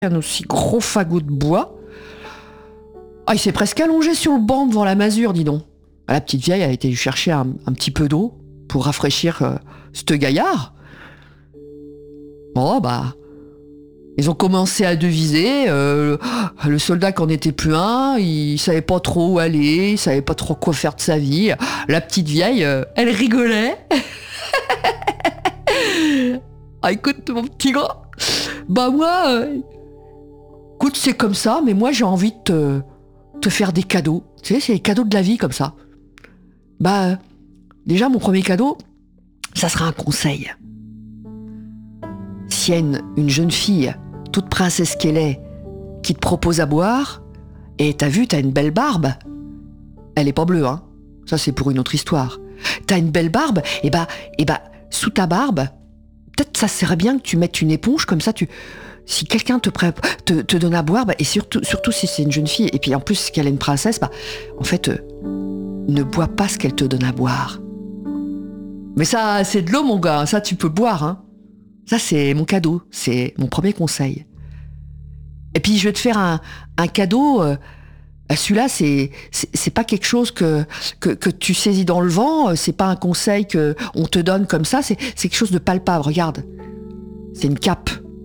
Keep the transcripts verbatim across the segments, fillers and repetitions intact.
un aussi gros fagot de bois. Ah, il s'est presque allongé sur le banc devant la masure, dis donc. Ah, la petite vieille a été lui chercher un, un petit peu d'eau pour rafraîchir euh, ce gaillard. Bon, bah, ils ont commencé à deviser. Euh, le soldat qu'en était plus un, il savait pas trop où aller, il savait pas trop quoi faire de sa vie. La petite vieille, euh, elle rigolait. Ah, écoute, mon petit gars, bah moi, euh, écoute, c'est comme ça, mais moi j'ai envie de te, te faire des cadeaux. Tu sais, c'est les cadeaux de la vie comme ça. Bah, euh, déjà, mon premier cadeau, ça sera un conseil. Si y a une, une jeune fille, toute princesse qu'elle est, qui te propose à boire, et t'as vu, t'as une belle barbe, elle est pas bleue, hein. Ça, c'est pour une autre histoire. T'as une belle barbe, et bah, et bah, sous ta barbe, peut-être ça serait bien que tu mettes une éponge, comme ça, tu, si quelqu'un te, pré- te, te donne à boire, bah, et surtout, surtout si c'est une jeune fille, et puis en plus qu'elle est une princesse, bah, en fait, euh, ne bois pas ce qu'elle te donne à boire. Mais ça, c'est de l'eau, mon gars, ça, tu peux boire, hein. Ça, c'est mon cadeau, c'est mon premier conseil. Et puis, je vais te faire un, un cadeau. Euh, celui-là, c'est, c'est, c'est pas quelque chose que, que, que tu saisis dans le vent, c'est pas un conseil qu'on te donne comme ça, c'est, c'est quelque chose de palpable. Regarde, c'est une cape.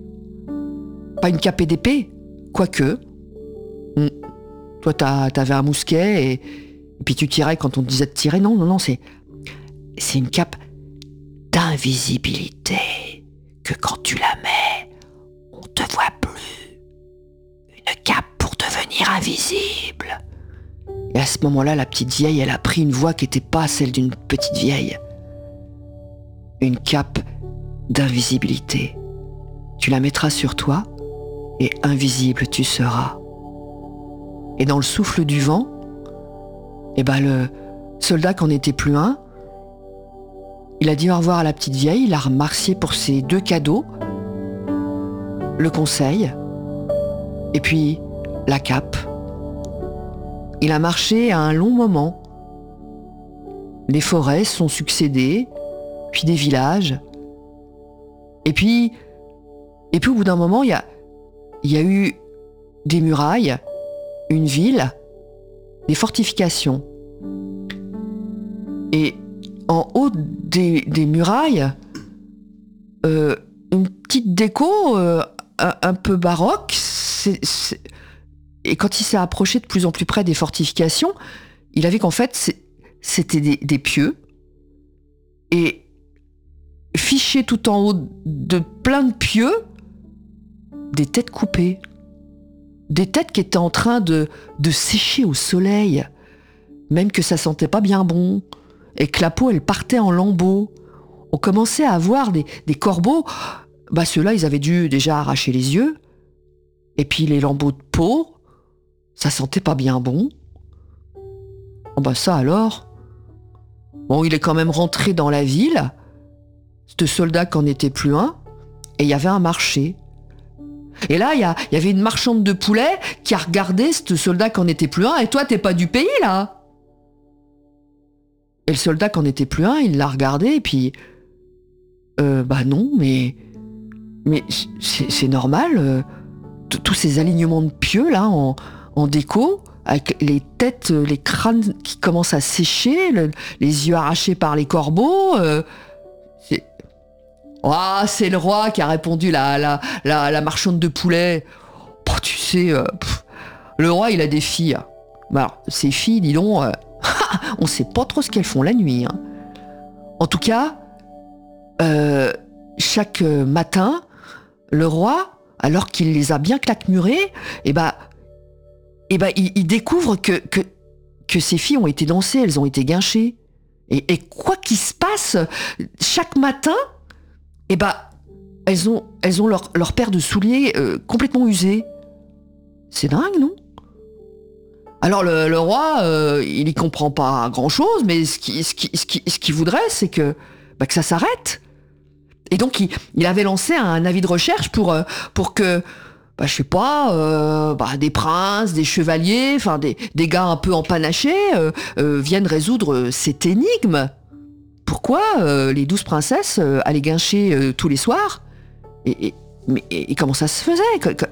Pas une cape et d'épée, quoique. Hum. Toi, t'as, t'avais un mousquet et, et puis tu tirais quand on te disait de tirer. Non, non, non, c'est, c'est une cape d'invisibilité. Que quand tu la mets, on te voit plus. Une cape pour devenir invisible. Et à ce moment-là, la petite vieille, elle a pris une voix qui n'était pas celle d'une petite vieille. Une cape d'invisibilité. Tu la mettras sur toi et invisible tu seras. Et dans le souffle du vent, eh ben le soldat qu'en était plus un, il a dit au revoir à la petite vieille, il l'a remercié pour ses deux cadeaux, le conseil, et puis la cape. Il a marché à un long moment. Les forêts se sont succédées, puis des villages. Et puis, et puis au bout d'un moment, il y a, il y a eu des murailles, une ville, des fortifications. Et en haut des, des murailles, euh, une petite déco euh, un, un peu baroque. C'est, c'est... Et quand il s'est approché de plus en plus près des fortifications, il a vu qu'en fait, c'est, c'était des, des pieux. Et fichés tout en haut de plein de pieux, des têtes coupées. Des têtes qui étaient en train de, de sécher au soleil. Même que ça sentait pas bien bon. Et que la peau, elle partait en lambeaux. On commençait à voir des, des corbeaux. Bah, ceux-là, ils avaient dû déjà arracher les yeux. Et puis les lambeaux de peau, ça sentait pas bien bon. Oh bah ça alors. Bon, il est quand même rentré dans la ville. Ce soldat qu'en était plus un. Et il y avait un marché. Et là, il y, a, il y avait une marchande de poulet qui a regardé ce soldat qu'en était plus un. Et toi, t'es pas du pays, là? Et le soldat qu'en était plus un, il l'a regardé, et puis... Euh, bah non, mais... Mais c'est, c'est normal, euh, tous ces alignements de pieux, là, en, en déco, avec les têtes, les crânes qui commencent à sécher, le, les yeux arrachés par les corbeaux... Euh, c'est... Ah, oh, c'est le roi qui a répondu, la, la, la, la marchande de poulet. Oh, tu sais, euh, pff, le roi, il a des filles. Bah, alors, ces filles, dis donc... Euh, on sait pas trop ce qu'elles font la nuit. Hein. En tout cas, euh, chaque matin, le roi, alors qu'il les a bien claquemurées, eh ben, eh ben, il, il découvre que, que, que ces filles ont été dansées, elles ont été guinchées. Et, et quoi qu'il se passe, chaque matin, eh ben, elles ont, elles ont leur, leur paire de souliers euh, complètement usés. C'est dingue, non ? Alors le, le roi, euh, il y comprend pas grand-chose, mais ce qu'il ce qui, ce qui, ce qui voudrait, c'est que, bah, que ça s'arrête. Et donc il, il avait lancé un avis de recherche pour, euh, pour que, bah, je sais pas, euh, bah, des princes, des chevaliers, enfin des, des gars un peu empanachés euh, euh, viennent résoudre cette énigme. Pourquoi euh, les douze princesses euh, allaient guincher euh, tous les soirs ? et, et, mais, et comment ça se faisait ?